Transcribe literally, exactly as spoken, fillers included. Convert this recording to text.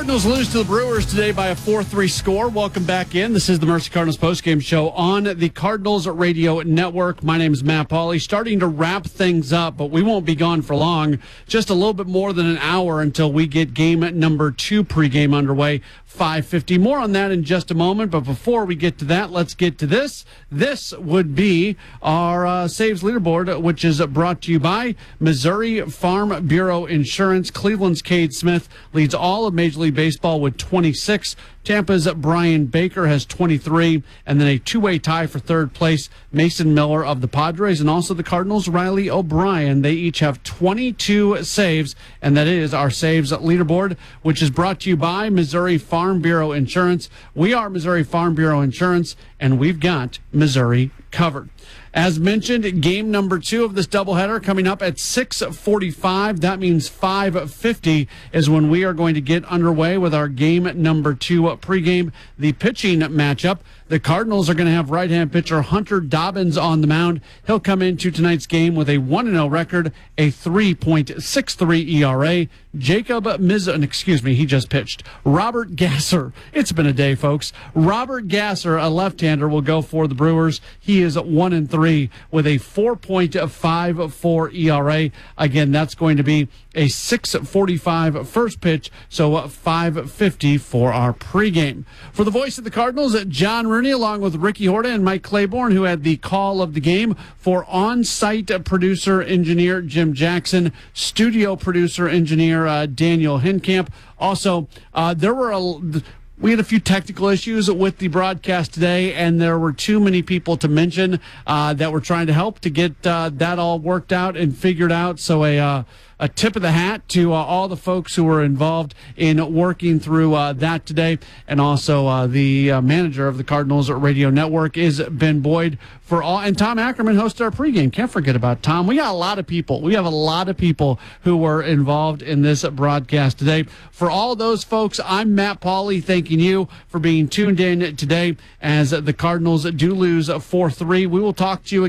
Cardinals lose to the Brewers today by a four three score. Welcome back in. This is the Mercy Cardinals postgame show on the Cardinals Radio Network. My name is Matt Pauley. Starting to wrap things up, but we won't be gone for long. Just a little bit more than an hour until we get game number two pregame underway. five fifty. More on that in just a moment, but before we get to that, let's get to this. This would be our uh, Saves Leaderboard, which is brought to you by Missouri Farm Bureau Insurance. Cleveland's Cade Smith leads all of Major League Baseball with twenty-six. Tampa's Brian Baker has twenty-three, and then a two-way tie for third place, Mason Miller of the Padres, and also the Cardinals' Riley O'Brien. They each have twenty-two saves, and that is our Saves Leaderboard, which is brought to you by Missouri Farm Bureau Insurance. We are Missouri Farm Bureau Insurance, and we've got Missouri covered. As mentioned, game number two of this doubleheader coming up at six forty-five. That means five fifty is when we are going to get underway with our game number two pregame. The pitching matchup. The Cardinals are going to have right-hand pitcher Hunter Dobbins on the mound. He'll come into tonight's game with a one and oh record, a three point six three E R A. Jacob Mizzo, excuse me, he just pitched. Robert Gasser. It's been a day, folks. Robert Gasser, a left-hander, will go for the Brewers. He is one and three with a four point five four E R A. Again, that's going to be a six forty-five first pitch, so five fifty for our pregame. For the voice of the Cardinals, John Rooney, along with Ricky Horta and Mike Claiborne, who had the call of the game. For on-site producer engineer Jim Jackson, studio producer engineer uh, Daniel Henkamp. Also, uh, there were a... We had a few technical issues with the broadcast today, and there were too many people to mention uh, that were trying to help to get uh, that all worked out and figured out. So a uh, a tip of the hat to uh, all the folks who were involved in working through uh, that today. And also uh, the uh, manager of the Cardinals Radio Network is Ben Boyd. For all, and Tom Ackerman hosted our pregame. Can't forget about Tom. We got a lot of people. We have a lot of people who were involved in this broadcast today. For all those folks, I'm Matt Pauley, thanking you for being tuned in today as the Cardinals do lose four three. We will talk to you again.